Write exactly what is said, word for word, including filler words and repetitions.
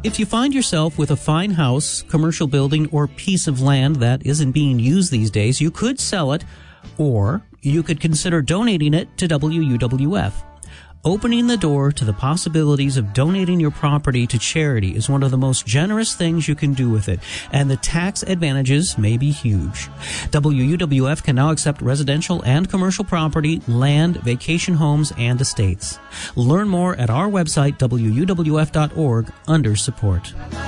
If you find yourself with a fine house, commercial building, or piece of land that isn't being used these days, you could sell it, or you could consider donating it to W U W F. Opening the door to the possibilities of donating your property to charity is one of the most generous things you can do with it, and the tax advantages may be huge. W U W F can now accept residential and commercial property, land, vacation homes, and estates. Learn more at our website, W U W F dot org, under support.